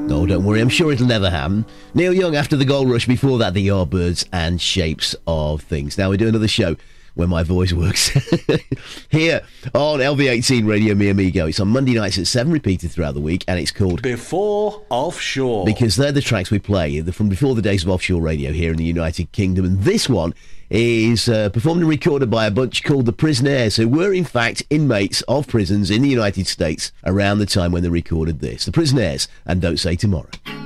No, don't worry, I'm sure it'll never happen. Neil Young after the Gold Rush, before that the Yardbirds and Shapes of Things. Now we do another show where my voice works here on LV18 Radio Mi Amigo. It's on Monday nights at 7, repeated throughout the week, and it's called Before Offshore. Because they're the tracks we play from before the days of offshore radio here in the United Kingdom. And this one is performed and recorded by a bunch called the Prisonaires, who were in fact inmates of prisons in the United States around the time when they recorded this. The Prisonaires and Don't Say Tomorrow.